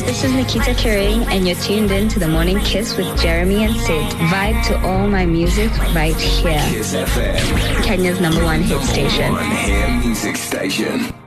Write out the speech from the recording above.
This is Nikita Kering, and you're tuned in to The Morning Kiss with Jeremy and Sid. Vibe to all my music right here. Kiss FM. Kenya's #1 hit station. Number 1 hit music station.